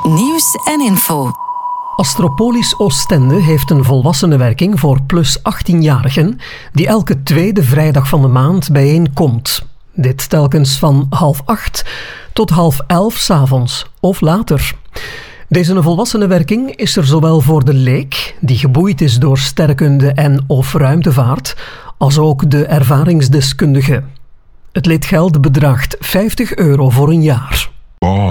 Nieuws en info. Astropolis Oostende heeft een volwassenenwerking voor plus 18-jarigen die elke tweede vrijdag van de maand bijeenkomt. Dit telkens van 7:30 tot 10:30 s'avonds of later. Deze volwassenenwerking is er zowel voor de leek, die geboeid is door sterrenkunde en of ruimtevaart, als ook de ervaringsdeskundige. Het lidgeld bedraagt €50 voor een jaar.